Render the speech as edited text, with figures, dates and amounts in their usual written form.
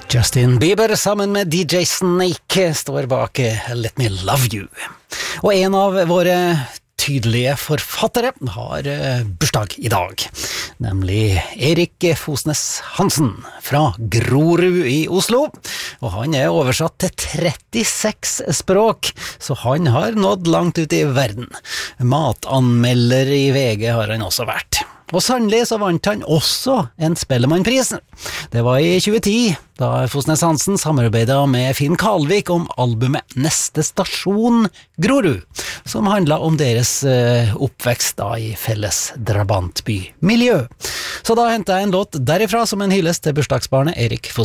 Justin Bieber sammen med DJ Snake står bak Let Me Love You. Og en av våre tydelige forfattere har bursdag i dag, nemlig Erik Fosnes Hansen fra Grorud i Oslo. Og han er oversatt til 36 språk, så han har nådd langt ut i verden. Matanmelder i VG har han også vært. Og sannelig så vant han også en Spellemannpris. Det var i 2010, da Fosnes Hansen samarbeidet med Finn Kalvik om albumet Neste Stasjon Grorud, som handlet om deres oppvekst da i felles drabantby-miljø. Så da hentet jeg en låt derifra som en hyllest til bursdagsbarnet Erik Fosnes.